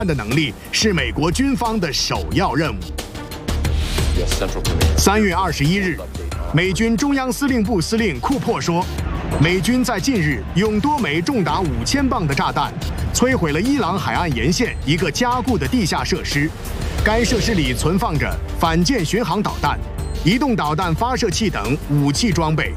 的能力是美国军方的首要任务。3月21日，美军中央司令部司令库珀说，美军在近日用多枚重达5000磅的炸弹摧毁了伊朗海岸沿线一个加固的地下设施，该设施里存放着反舰巡航导弹、移动导弹发射器等武器装备。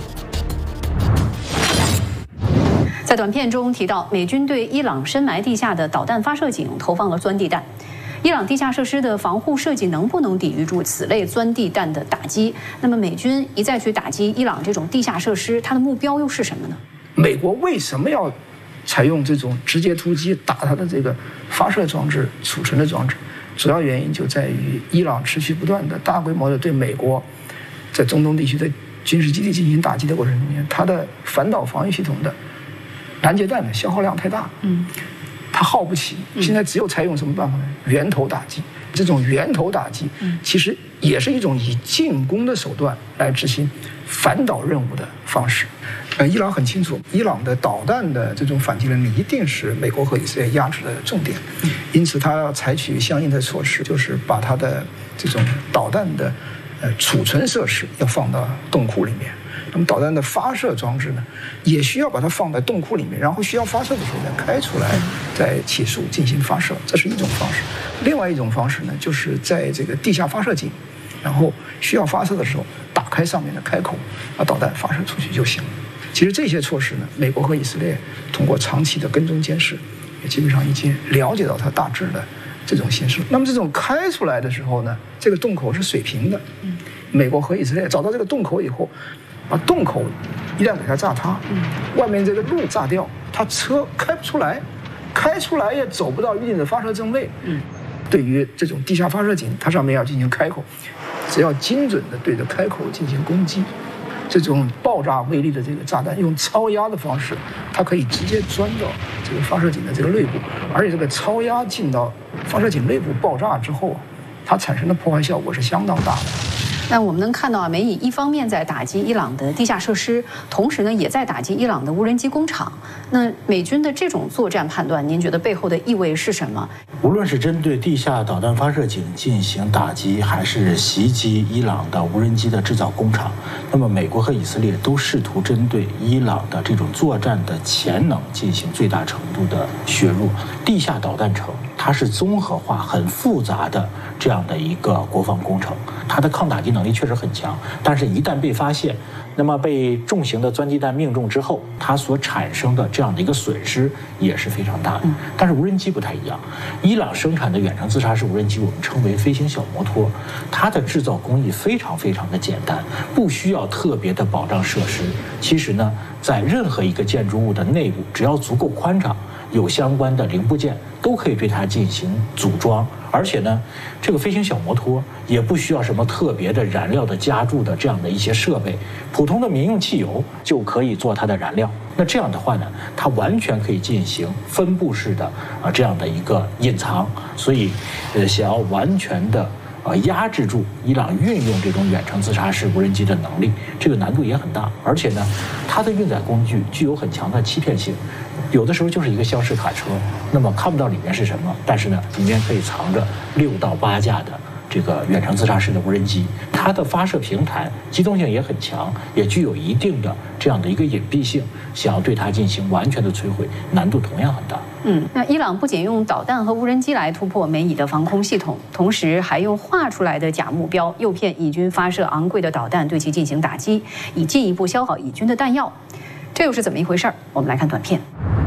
在短片中提到，美军对伊朗深埋地下的导弹发射井投放了钻地弹。伊朗地下设施的防护设计能不能抵御住此类钻地弹的打击？那么美军一再去打击伊朗这种地下设施，它的目标又是什么呢？ 美国为什么要采用这种直接突击打它的这个发射装置、储存的装置？主要原因就在于伊朗持续不断的大规模的对美国在中东地区的军事基地进行打击的过程中间，它的反导防御系统的拦截弹的消耗量太大，它耗不起。现在只有采用什么办法呢？源头打击。这种源头打击，其实也是一种以进攻的手段来执行反导任务的方式。伊朗很清楚，伊朗的导弹的这种反击能力一定是美国和以色列压制的重点，因此它要采取相应的措施，就是把它的这种导弹的储存设施要放到洞窟里面。那么导弹的发射装置呢，也需要把它放在洞窟里面，然后需要发射的时候呢，开出来再起诉进行发射，这是一种方式。另外一种方式呢，就是在这个地下发射井，然后需要发射的时候打开上面的开口，把导弹发射出去就行了。其实这些措施呢，美国和以色列通过长期的跟踪监视，也基本上已经了解到它大致的这种形式。那么这种开出来的时候呢，这个洞口是水平的，美国和以色列找到这个洞口以后，把洞口一旦给它炸塌，外面这个路炸掉，它车开不出来，开出来也走不到预定的发射正位。对于这种地下发射井，它上面要进行开口，只要精准的对着开口进行攻击，这种爆炸威力的这个炸弹，用超压的方式，它可以直接钻到这个发射井的这个内部，而且这个超压进到发射井内部爆炸之后，它产生的破坏效果是相当大的。 那我们能看到啊，美以一方面在打击伊朗的地下设施，同时呢，也在打击伊朗的无人机工厂。那美军的这种作战判断，您觉得背后的意味是什么？ 无论是针对地下导弹发射井进行打击，还是袭击伊朗的无人机的制造工厂，那么美国和以色列都试图针对伊朗的这种作战的潜能进行最大程度的削弱。地下导弹城它是综合化、很复杂的这样的一个国防工程，它的抗打击能力确实很强，但是一旦被发现，那么被重型的钻地弹命中之后，它所产生的这样的一个损失也是非常大的。但是无人机不太一样，伊朗生产的远程自杀式无人机我们称为飞行小摩托，它的制造工艺非常非常的简单，不需要特别的保障设施。其实呢，在任何一个建筑物的内部，只要足够宽敞，有相关的零部件都可以对它进行组装。而且呢，这个飞行小摩托也不需要什么特别的燃料的加注的这样的一些设备，普通的民用汽油就可以做它的燃料。那这样的话呢，它完全可以进行分布式的这样的一个隐藏。所以，想要完全的压制住伊朗运用这种远程自杀式无人机的能力，这个难度也很大。而且呢，它的运载工具具有很强的欺骗性。有的时候就是一个厢式卡车，那么看不到里面是什么，但是呢，里面可以藏着6到8架的这个远程自杀式的无人机，它的发射平台机动性也很强，也具有一定的这样的一个隐蔽性，想要对它进行完全的摧毁，难度同样很大。 那伊朗不仅用导弹和无人机来突破美以的防空系统，同时还用画出来的假目标诱骗以军发射昂贵的导弹对其进行打击，以进一步消耗以军的弹药。这又是怎么一回事？我们来看短片。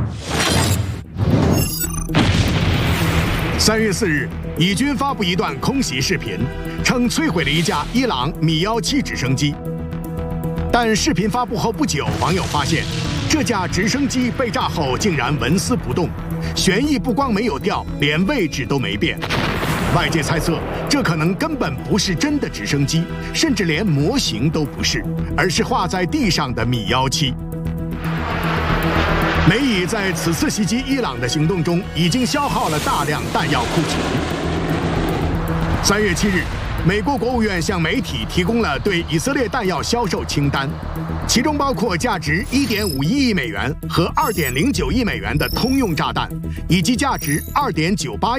3月4日，以军发布一段空袭视频，称摧毁了一架伊朗米17直升机。但视频发布后不久，网友发现这架直升机被炸后竟然纹丝不动，旋翼不光没有掉，连位置都没变。外界猜测，这可能根本不是真的直升机，甚至连模型都不是，而是画在地上的米17。美以在此次袭击伊朗的行动中，已经消耗了大量弹药库存。3月7日， 美国国务院向媒体提供了对以色列弹药销售清单，其中包括价值1.51亿美元和2.09亿美元的通用炸弹，以及价值2.98